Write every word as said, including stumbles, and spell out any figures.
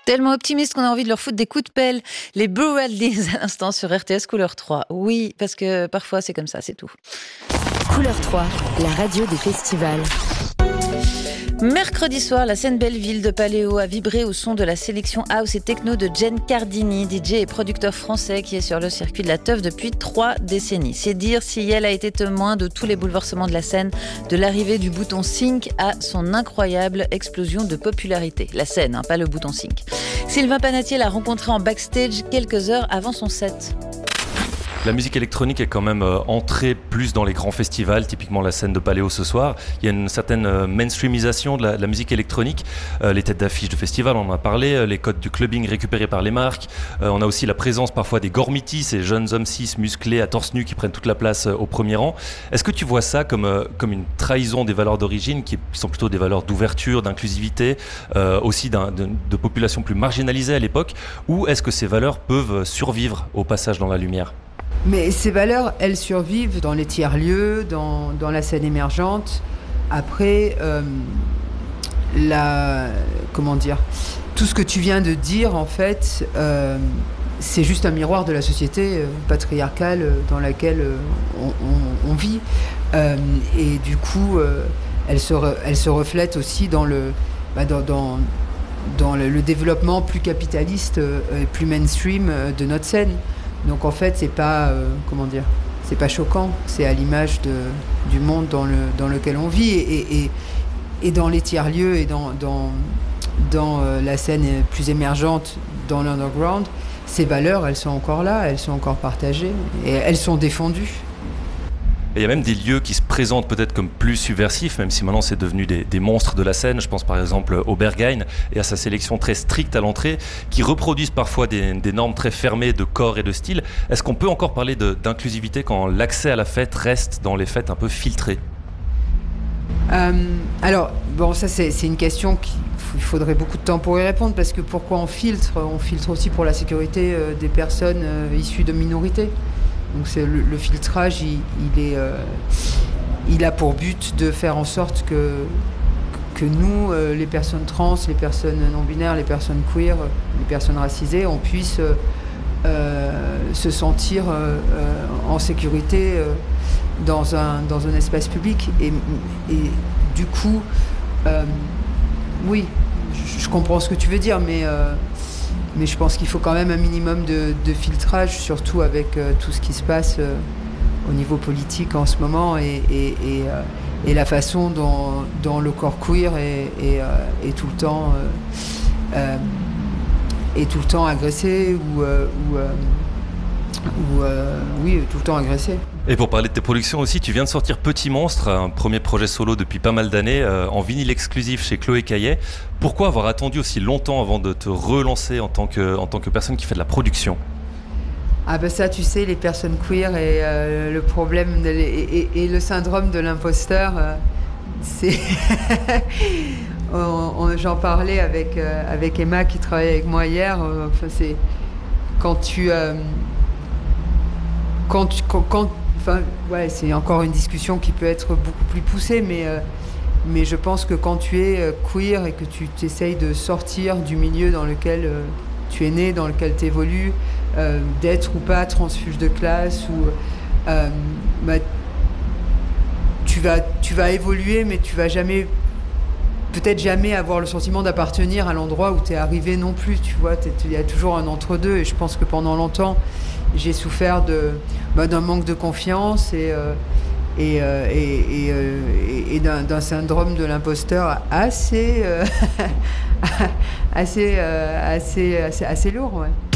Tellement optimiste qu'on a envie de leur foutre des coups de pelle. Les Brewaldys à l'instant sur R T S Couleur trois. Oui, parce que parfois c'est comme ça, c'est tout. Couleur trois, la radio des festivals. Mercredi soir, la scène Belleville de Paléo a vibré au son de la sélection house et techno de Jen Cardini, D J et producteur français qui est sur le circuit de la teuf depuis trois décennies. C'est dire si elle a été témoin de tous les bouleversements de la scène, de l'arrivée du bouton sync à son incroyable explosion de popularité. La scène, hein, pas le bouton sync. Sylvain Panatier l'a rencontré en backstage quelques heures avant son set. La musique électronique est quand même euh, entrée plus dans les grands festivals, typiquement la scène de Paléo ce soir. Il y a une certaine euh, mainstreamisation de la, de la musique électronique. Euh, les têtes d'affiche de festivals, on en a parlé, euh, les codes du clubbing récupérés par les marques. Euh, on a aussi la présence parfois des gormitis, ces jeunes hommes cis musclés à torse nu qui prennent toute la place euh, au premier rang. Est-ce que tu vois ça comme, euh, comme une trahison des valeurs d'origine, qui sont plutôt des valeurs d'ouverture, d'inclusivité, euh, aussi d'un, de, de populations plus marginalisées à l'époque, ou est-ce que ces valeurs peuvent survivre au passage dans la lumière ? Mais ces valeurs, elles survivent dans les tiers-lieux, dans, dans la scène émergente. Après, euh, la, comment dire, tout ce que tu viens de dire, en fait, euh, c'est juste un miroir de la société euh, patriarcale euh, dans laquelle euh, on, on, on vit. Euh, et du coup, euh, elle, se re, elle se reflète aussi dans le, bah, dans, dans, dans le, le développement plus capitaliste euh, et plus mainstream euh, de notre scène. Donc en fait, c'est pas, euh, comment dire, c'est pas choquant. C'est à l'image de, du monde dans, le, dans lequel on vit. Et, et, et dans les tiers-lieux et dans, dans, dans euh, la scène plus émergente, dans l'underground, ces valeurs, elles sont encore là, elles sont encore partagées et elles sont défendues. Et il y a même des lieux qui se présentent peut-être comme plus subversifs, même si maintenant c'est devenu des, des monstres de la scène. Je pense par exemple au Berghain et à sa sélection très stricte à l'entrée, qui reproduisent parfois des, des normes très fermées de corps et de style. Est-ce qu'on peut encore parler de, d'inclusivité quand l'accès à la fête reste dans les fêtes un peu filtrées ? euh, Alors, bon, ça c'est, c'est une question qui... Il faudrait beaucoup de temps pour y répondre, parce que pourquoi on filtre ? On filtre aussi pour la sécurité euh, des personnes euh, issues de minorités. Donc c'est le, le filtrage, il, il, est, euh, il a pour but de faire en sorte que, que nous, euh, les personnes trans, les personnes non-binaires, les personnes queer, les personnes racisées, on puisse euh, euh, se sentir euh, en sécurité euh, dans, un, dans un espace public. Et, et du coup, euh, oui, je, je comprends ce que tu veux dire, mais... Euh, Mais je pense qu'il faut quand même un minimum de, de filtrage, surtout avec euh, tout ce qui se passe euh, au niveau politique en ce moment et, et, et, euh, et la façon dont, dont le corps queer est, est, euh, est tout le temps euh, euh, est tout le temps agressé ou, euh, ou, euh, ou euh, oui, tout le temps agressé. Et pour parler de tes productions aussi, tu viens de sortir Petit Monstre, un premier projet solo depuis pas mal d'années, euh, en vinyle exclusif chez Chloé Caillet. Pourquoi avoir attendu aussi longtemps avant de te relancer en tant que, en tant que personne qui fait de la production ? Ah ben ça, tu sais, les personnes queer et euh, le problème de, et, et, et le syndrome de l'imposteur, euh, c'est... on, on, j'en parlais avec, euh, avec Emma qui travaille avec moi hier. Euh, enfin, c'est quand tu... Euh, quand tu... Quand, quand, Enfin, ouais, c'est encore une discussion qui peut être beaucoup plus poussée, mais, euh, mais je pense que quand tu es euh, queer et que tu essayes de sortir du milieu dans lequel euh, tu es né, dans lequel tu évolues, euh, d'être ou pas transfuge de classe, ou, euh, bah, tu, vas, tu vas évoluer, mais tu vas jamais, peut-être jamais avoir le sentiment d'appartenir à l'endroit où tu es arrivé non plus, tu vois, il y a toujours un entre-deux, et je pense que pendant longtemps, j'ai souffert de, bah, d'un manque de confiance et, euh, et, euh, et, et, euh, et, et d'un, d'un syndrome de l'imposteur assez, euh, assez, euh, assez, assez, assez lourd. Ouais.